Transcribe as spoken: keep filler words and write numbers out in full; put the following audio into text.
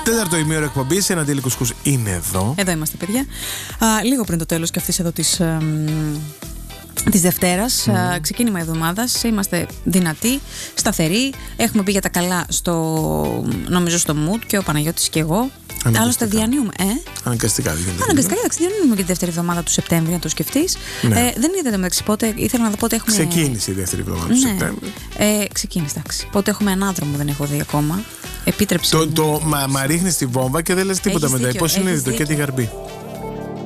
Τέταρτο ημίωρο εκπομπής, Εναντίλη Κουσκούς είναι εδώ. Εδώ είμαστε, παιδιά. Α, λίγο πριν το τέλος και αυτής εδώ της, ε, της Δευτέρας, mm. α, ξεκίνημα εβδομάδας. Είμαστε δυνατοί, σταθεροί. Έχουμε πει για τα καλά στο, νομίζω, στο mood και ο Παναγιώτης και εγώ. Άλλωστε διανύουμε. Ε? Αναγκαστικά. Αναγκαστικά, εντάξει, διανύουμε και τη δεύτερη εβδομάδα του Σεπτέμβρη, να το σκεφτείς. Ναι. Ε, δεν είδατε μεταξύ πότε, ήθελα να δω πότε έχουμε. Ξεκίνησε η δεύτερη εβδομάδα του ναι. Σεπτέμβρη. Ε, ξεκίνησε, εντάξει. Πότε έχουμε ανάδρομο, δεν έχω δει ακόμα. Επίτρεψε. Το, το, μα, μα ρίχνει τη βόμβα και δεν λες τίποτα μετά. Υποσυνείδητο και τη γαρμπή.